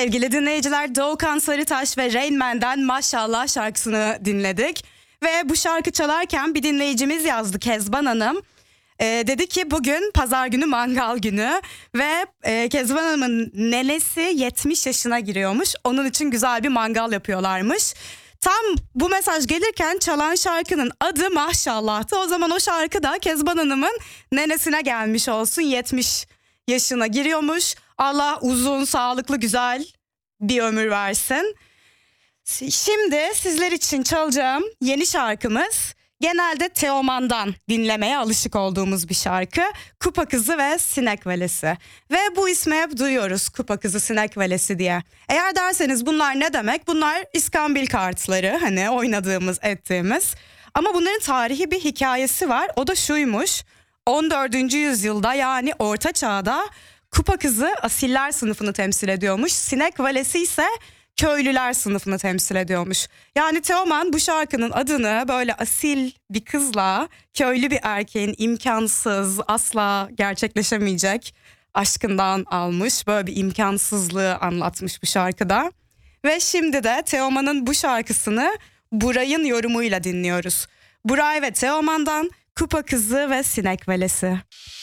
Sevgili dinleyiciler, Doğukan Sarıtaş ve Rain Man'den Maşallah şarkısını dinledik. Ve bu şarkı çalarken bir dinleyicimiz yazdı, Kezban Hanım. Dedi ki bugün pazar günü mangal günü ve Kezban Hanım'ın nenesi 70 yaşına giriyormuş. Onun için güzel bir mangal yapıyorlarmış. Tam bu mesaj gelirken çalan şarkının adı Maşallah'tı. O zaman o şarkı da Kezban Hanım'ın nenesine gelmiş olsun, 70 yaşına giriyormuş. Allah uzun, sağlıklı, güzel bir ömür versin. Şimdi sizler için çalacağım yeni şarkımız genelde Teoman'dan dinlemeye alışık olduğumuz bir şarkı. Kupa Kızı ve Sinek Velesi. Ve bu ismi hep duyuyoruz, Kupa Kızı, Sinek Velesi diye. Eğer derseniz bunlar ne demek? Bunlar iskambil kartları, hani oynadığımız, ettiğimiz. Ama bunların tarihi bir hikayesi var. O da şuymuş: 14. yüzyılda, yani Orta Çağ'da Kupa Kızı asiller sınıfını temsil ediyormuş. Sinek Velesi ise köylüler sınıfını temsil ediyormuş. Yani Teoman bu şarkının adını böyle asil bir kızla köylü bir erkeğin imkansız, asla gerçekleşemeyecek aşkından almış. Böyle bir imkansızlığı anlatmış bu şarkıda. Ve şimdi de Teoman'ın bu şarkısını Buray'ın yorumuyla dinliyoruz. Buray ve Teoman'dan Kupa Kızı ve Sinek Velesi.